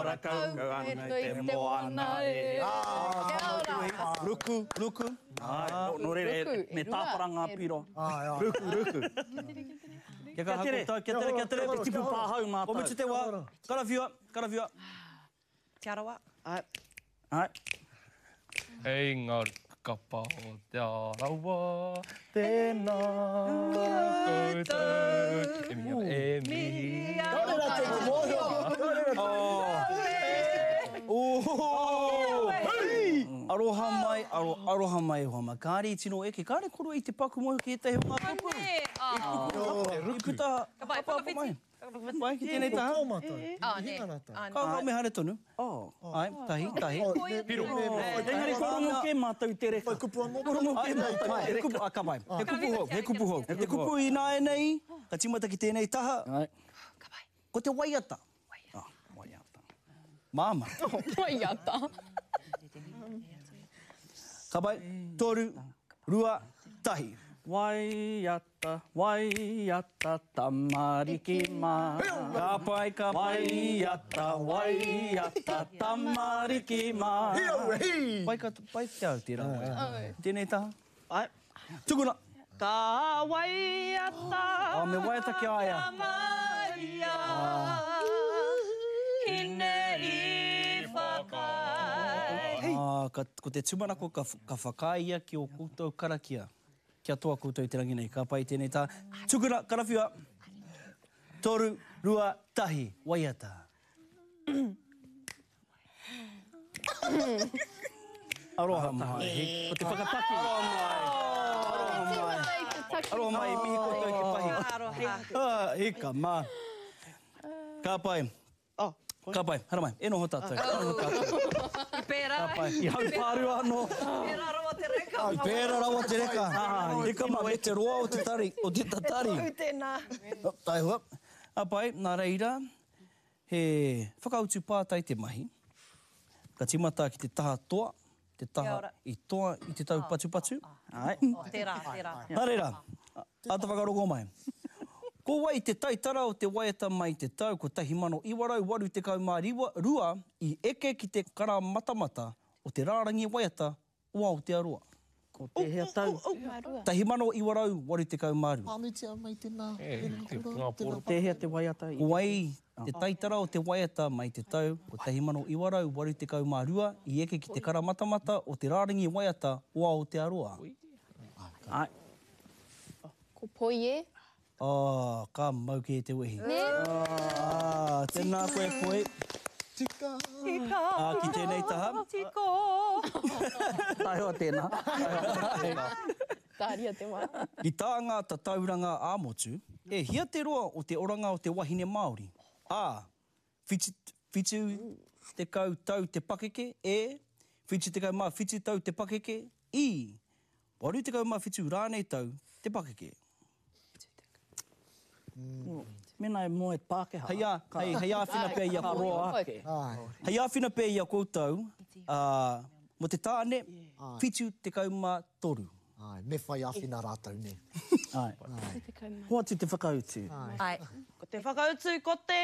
karakau, anu te moana e. Ruku, ruku. No re, me tāparanga piro. Ruku. Kia tere, te tipu pāhau mātou. O mitu te wā, karawhiua. Te arawa. Ai. Hei ngā kapa o te arawa, tēnā koutou. E mihi. Tōrera te moho. Aroha mai hoa ma. Kāre tino eke, kāre koro i te paku moho ki e te heo ngā tupu. I puta apa mai. Mai ki tēnei taha. Kau me hare tonu. Ai, tahi. Piro. Engari korongo ke mātou te reka. Korongo ke mātou te reka. Ka mai. He kupu hou. He kupu i nā e nei, ka timata ki tēnei taha. Ko te waiata. Waiata. Māma. Waiata. Ka pai, toru, rua, tahi. Waiata, tamariki mā. Ka pai, waiata, tamariki mā. Pai kia au tērā. Tēnei taha. Ai. Tukuna. Ka waiata, Me waiata ki aia. Maria, hine i whakai. Ko te tumanako ka whakaia ki o koutou karakia. Kia toa koutou i te rangi nei. Ka pai tēnei tā. Tukuna, karawhiua. Toru, rua, tahi, waiata. Aroha mai. Ko te whakataki. Aroha mai, mihi koutou ki pahi. Ika, mā. Ka pai. Ka pai, hara mai. E noho tātou. Pēra. Ka pai. I hau pārua anō. Pēra rawa te reka. Pēra rawa te reka. Ika mā, me te roa o te tari. O te tatari. Tēnā. Tai hua. A pai, nā reira, he whakautu pātai te mahi. Ka timata ki te taha toa. Te taha i toa i te tau patu. Ai. Tērā. Nā reira, ata whakarongo mai. Ko wai te taitara o te waiata mai te tau ko 1982 i eke ki te kara matamata o te rārangi waiata o Aotearoa. Ko te hea tau. 1982. Pānutia mai tēnā. Te hea te waiata. Ko wai te taitara o te waiata mai te tau ko 1982 i eke ki te kara matamata o te rārangi waiata o Aotearoa. Ai. Ko poie. Ka mau ki te wehi. Ne? Tēnā koe poe. Tika. Ki tēnei taha. Tiko. Tai hoa tēnā. Tāria te wā. I tā ngāta tauranga āmotu, e hia te roa o te oranga o te wahine Māori. Whitu te kau tau te pakeke, whitu te kau mā whitu tau te pakeke, waru te kau mā whitu rānei tau te pakeke. Mena e moe Pākehā. Hei āwhina pēr ia koroa. Hei āwhina pēr ia koutou, mo te tāne, whitu te kau mā toru. Me whai āwhina rātau, ne. Hoa tu te whakautu? Ai. Ko te whakautu, ko te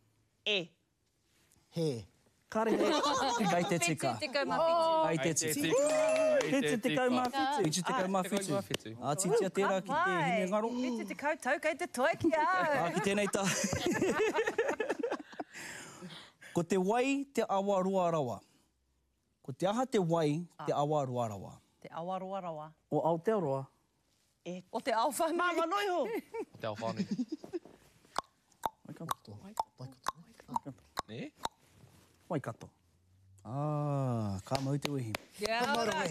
He. Kare he. Kai te tika. Whitu te kau mā whitu. Kai te tika. Whitu te kau mā whitu. Whitu te kau mā whitu. Titia tērā ki te hine ngaro. Whitu te koutou, kei te toi ki au. Ki tēnei tā. Ko te wai te awaroa rawa. Ko te aha te wai te awaroa rawa. Te awaroa rawa. O Aotearoa. O te awhani. Māma noiho. O te awhani. Ne? Waikato. Ka mau te wehi. Kia ora.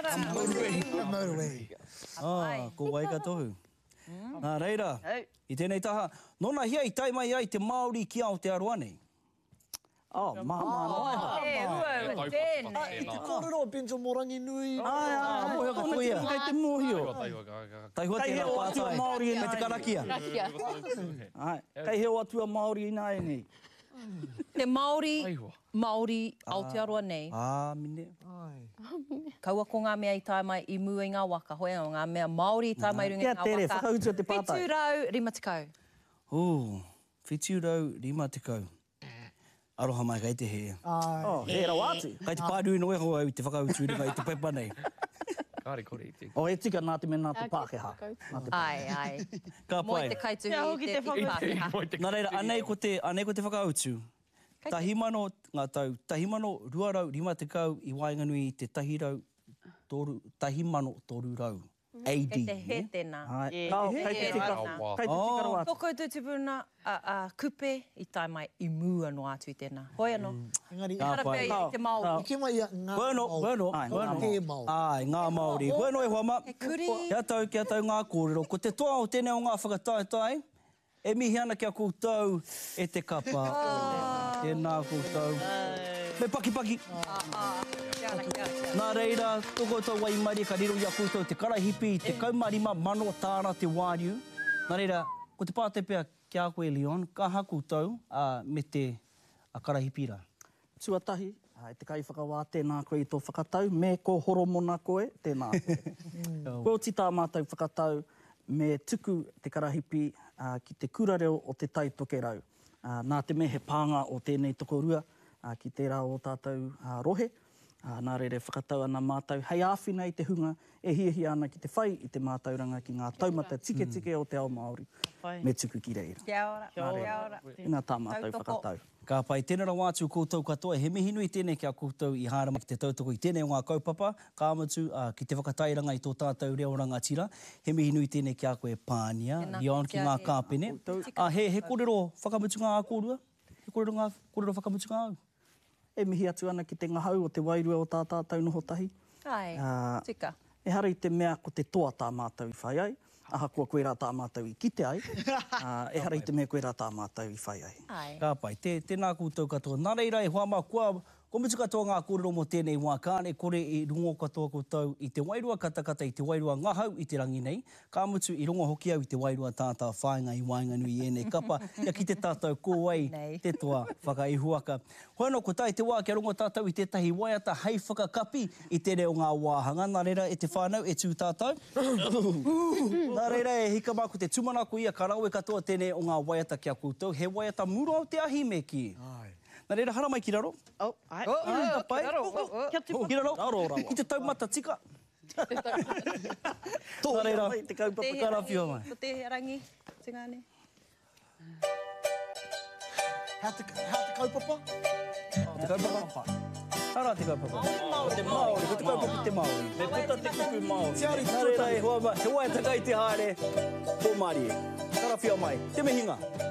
Ko Waikato hu. Nā reira, i tēnei taha, nona hia i tai mai ai te Māori ki Aotearoa nei. Māma noiho. Tēnei. Te kōrero o Benjo Morangi nui. Mohi ka koia. Kei te mohio. Tai hua Kei tēnā heo atua pātai. Māori Kei te karakia. Kei heo atua Māori i nā e nei. Te Māori Aotearoa nei. Mine. Kaua ko ngā mea i tae mai i mua i ngā waka. Hoi o ngā mea Māori i tae mai runga i ngā waka. Kia tere, whakautua te pātai. Whitu rau, rima te kau. Whitu rau, rima te kau. Aroha mai kai te he. Oh, he rau atu. Kai te pārui no e hoa i te whakautu ringa i te pepa nei. Kāre kore i te. O e tika nā te mena te Pākehā. Ai. Ka Moi pai. te kaituhi i te Pākehā. Nā reira, anei ko te whakautu. Tahimano ngā tau, tahimano ruarau, 50 i Wainganui i te tahimano toru rau. AD. Kei te he tēnā. Kei te tika rau atu. Toko tu te puna kupe i tai mai I mua no atu I tēnā. Hoi anō. Engari, Harapea I te Māori. i ke mai a ngā Bueno. He Māori. Ai, ngā Māori. Bueno e huama. kuri. Kia tau ngā kōrero. Ko te toa o tēnei o ngā whakataetai, e mihi ana kia koutou e te kapa. Tēnā koutou. Me paki. Nā reira, toko tau Waimari, ka riro I a koutou te karahipi, te kaumarima mano tāna te wāriu. Nā reira, ko te pātepea ki a koe Leon, ka ha koutou me te karahipi rā. Tuatahi, e te kai whakawā tēnā koe I tō whakatau, me ko horomona koe, tēnā koe. Ko ti tā mātou whakatau me tuku te karahipi ki te kurareo o te taitoke rau. Nā te me he pānga o tēnei tokorua ki te rā o tātou rohe. Nā reire whakatau ana mātou, hei āwhina I te hunga, e hiahi ana ki te whai I te mātauranga ki ngā taumata tike o te ao Māori. Me tuku ki reira. Kia ora. Ina tā mātou whakatau. Ka pai tēnera wātu koutou katoa, he mihi nui tēnei kia koutou I hārama ki te tautoko I tēnei o ngā kaupapa, ka amatu ki te whakatairanga I tō tātou reo rangatira, he mihi nui tēnei kia koe Pānia, Leon ki ngā kāpene. He kōrero whakamutunga a kōrua? He kōrero whakamutunga au? E mihi atu ana ki te ngahau o te wairua o tā tātou noho tahi. Ai, tika. E hara I te mea ko te toa tā mātou I whai ai. Aha kua koe rā tā mātou I kite ai. E hara I te mea koe rā tā mātou I whai ai. Ai. Ka pai, tēnā koutou katoa. Nā reira e huama, ko mutu katoa ngā kōrero mo tēnei wā kāne, kore I rungo katoa koutou I te wairua katakata, I te wairua ngahau I te rangi nei. Ka mutu I rungo hoki au I te wairua tātā whāinga I Wainganui I enei kapa. Ia ki te tātou kōwai, te toa whakaihuaka. Hoano, ko tai te wā kia rungo tātou I tētahi waiata hei whakakapi I te reo ngā wāhanga. Nā reira e te whānau e tū tātou. Nā reira e hika mā ko te tumanako ia karaue katoa tēnei o ngā waiata kia koutou. He waiata muro au te ahi me ki. Nā reira, hara mai ki raro. Ai. Ka pai. Ki raro. I te taumata tika. Nā reira, Te kaupapa. karawhia mai. Ko te rangi, tingane. Hea te kaupapa? Te kaupapa. Hara te kaupapa. Te Māori. Ko te kaupapa te Māori. Me puta te kupu Māori. Nā reira, he waiata kai te haere. Ko Māori e. Karawhia mai. Te mehinga.